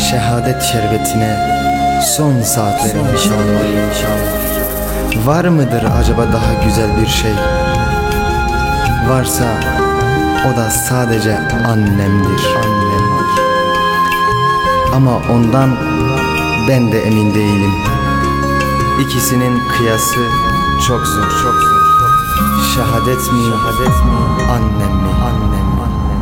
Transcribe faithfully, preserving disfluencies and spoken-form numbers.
şehadet şerbetine son saatlerim inşallah, inşallah. Var mıdır acaba daha güzel bir şey? Varsa o da sadece annemdir, annemdir. Ama ondan ben de emin değilim. İkisinin kıyası çok zor, çok zor. Şehadet mi, şehadet mi, annem mi, annem mi?